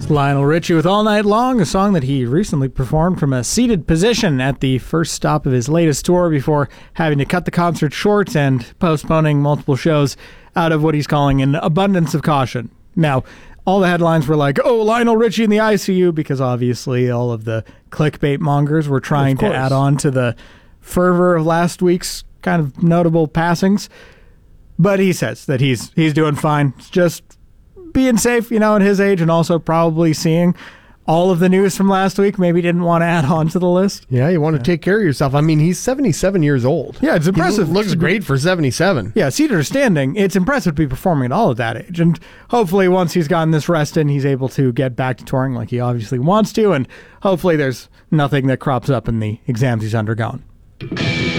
Lionel Richie with All Night Long, a song that he recently performed from a seated position at the first stop of his latest tour before having to cut the concert short and postponing multiple shows out of what he's calling an abundance of caution. Now, all the headlines were like, oh, Lionel Richie in the ICU, because obviously all of the clickbait mongers were trying to add on to the fervor of last week's kind of notable passings. But he says that he's doing fine. It's just being safe, at his age, and also probably seeing all of the news from last week. Maybe didn't want to add on to the list. Yeah, you want to take care of yourself. I mean, he's 77 years old. Yeah, it's impressive. He looks great for 77. Yeah, seated or standing, it's impressive to be performing at all at that age. And hopefully once he's gotten this rest in, he's able to get back to touring like he obviously wants to. And hopefully there's nothing that crops up in the exams he's undergone.